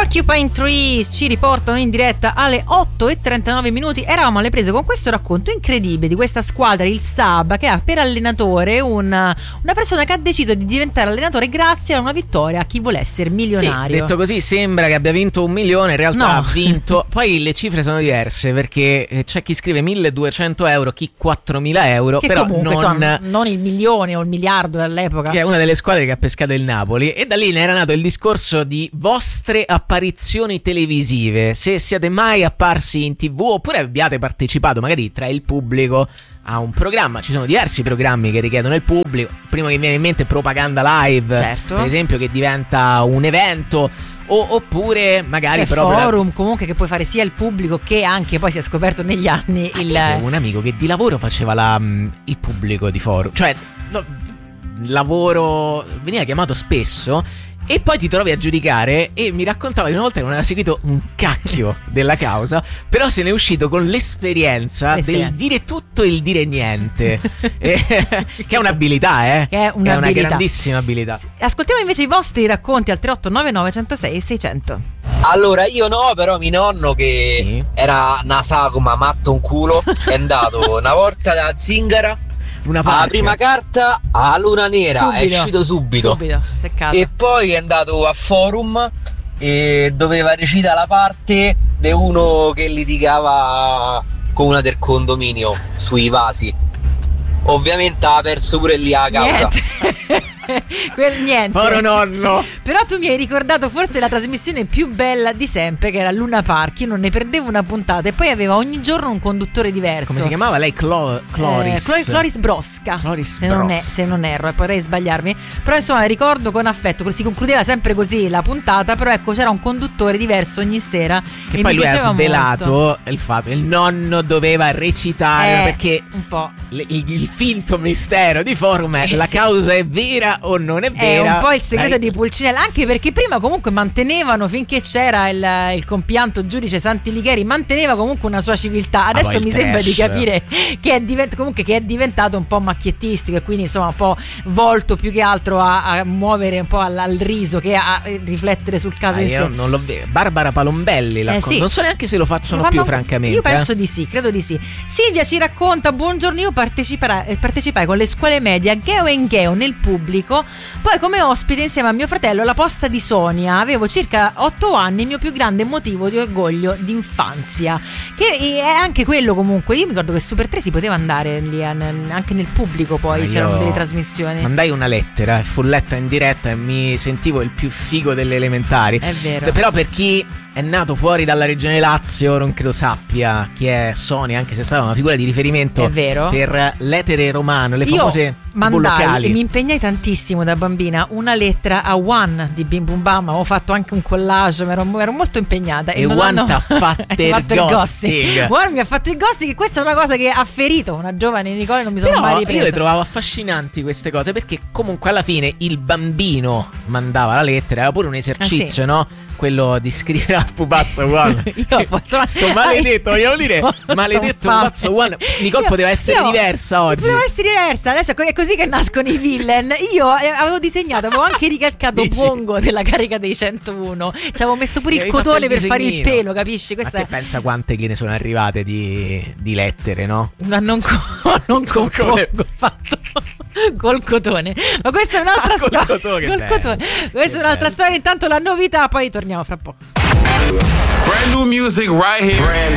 Porcupine Trees ci riportano in diretta alle 8:39. Eravamo alle prese con questo racconto incredibile di questa squadra, il Saba, che ha per allenatore una persona che ha deciso di diventare allenatore grazie a una vittoria a chi vuole essere milionario. Sì, detto così sembra che abbia vinto 1 milione, in realtà ha vinto. Poi le cifre sono diverse, perché c'è chi scrive 1.200 euro, chi 4.000 euro, che però comunque non il milione o il miliardo all'epoca. Che è una delle squadre che ha pescato il Napoli. E da lì ne era nato il discorso di vostre apparizioni televisive, se siete mai apparsi in TV oppure abbiate partecipato magari tra il pubblico a un programma. Ci sono diversi programmi che richiedono il pubblico. Primo che viene in mente è Propaganda Live, certo, per esempio, che diventa un evento, oppure magari proprio forum comunque che puoi fare sia il pubblico che anche, poi si è scoperto negli anni un amico che di lavoro faceva il pubblico di forum, cioè lavoro, veniva chiamato spesso. E poi ti trovi a giudicare, e mi raccontava di una volta che non aveva seguito un cacchio della causa, però se ne è uscito con l'esperienza del dire tutto e il dire niente, che è un'abilità, che è una grandissima abilità. Ascoltiamo invece i vostri racconti al 3899 106 600. Allora, io no, però mio nonno, che era una sagoma, matto un culo, è andato una volta da Zingara, la prima carta a Luna Nera, è uscito subito. E poi è andato a Forum e doveva recitare la parte di uno che litigava con una del condominio sui vasi. Ovviamente ha perso pure lì la causa. Niente. Povero nonno. Però tu mi hai ricordato forse la trasmissione più bella di sempre, che era Luna Park. Io non ne perdevo una puntata, e poi aveva ogni giorno un conduttore diverso. Come si chiamava lei? Cloris Brosca, se non erro, potrei sbagliarmi. Però insomma ricordo con affetto, si concludeva sempre così la puntata. Però ecco, c'era un conduttore diverso ogni sera. Che e poi lui ha svelato molto il fatto il nonno doveva recitare, perché un po' il finto mistero di Forum è la causa è vera o non è vera. È un po' il segreto di Pulcinella, anche perché prima comunque mantenevano, finché c'era il compianto giudice Santilicheri, manteneva comunque una sua civiltà. Adesso mi sembra di capire che è diventato un po' macchiettistico, e quindi insomma un po' volto più che altro a muovere un po' al riso che a riflettere sul caso in sé. Io non l'ho visto. Barbara Palombelli sì. Non so neanche se lo facciano più, francamente. Io penso di sì, credo di sì. Silvia ci racconta: buongiorno, io partecipai con le scuole medie a Geo and Geo nel pubblico, poi come ospite insieme a mio fratello alla posta di Sonia. Avevo circa 8 anni, il mio più grande motivo di orgoglio d'infanzia, che è anche quello. Comunque io mi ricordo che Super 3 si poteva andare lì anche nel pubblico, poi c'erano delle trasmissioni. Mandai una lettera, fu letta in diretta e mi sentivo il più figo delle elementari. È vero. Però per chi è nato fuori dalla regione Lazio non credo sappia chi è Sonia, anche se è stata una figura di riferimento per l'etere romano, le famose locali. Mi impegnai tantissimo da bambina una lettera a One di Bim Bum Bam, avevo fatto anche un collage, ero molto impegnata. E One ti ha fatto il ghosting. One mi ha fatto il ghosting, e questa è una cosa che ha ferito una giovane Nicole, non mi sono mai ripresa. Io le trovavo affascinanti queste cose, perché comunque alla fine il bambino mandava la lettera, era pure un esercizio, no? Quello di scrivere al pupazzo One. Sto maledetto, vogliamo dire maledetto pupazzo One. Nicole poteva essere diversa oggi. Poteva essere diversa. Adesso è così che nascono i villain. Io avevo disegnato, avevo anche ricalcato Bongo della carica dei 101. Ci avevo messo pure il cotone per fare il pelo, capisci? Questa pensa quante gliene sono arrivate di lettere, no? Ma non con Bongo, fatto col cotone. Ma questa è un'altra storia. Col cotone. Questa è un'altra storia. Intanto la novità, poi torniamo fra poco. Brand new music right here.